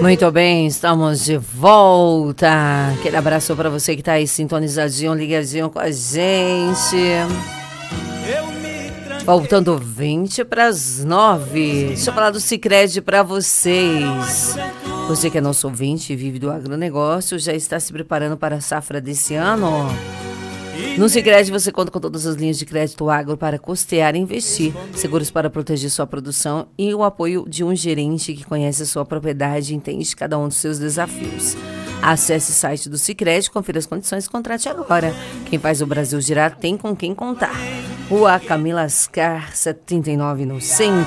Muito bem, estamos de volta. Aquele abraço para você que está aí sintonizadinho, ligadinho com a gente. Faltando 20 para as 9. Deixa eu falar do Sicredi para vocês. Você que é nosso ouvinte e vive do agronegócio, já está se preparando para a safra desse ano? No Sicredi você conta com todas as linhas de crédito agro para custear e investir, seguros para proteger sua produção e o apoio de um gerente que conhece a sua propriedade e entende cada um dos seus desafios. Acesse o site do Sicredi, confira as condições e contrate agora. Quem faz o Brasil girar tem com quem contar. Rua Camila Ascar, 79 no centro.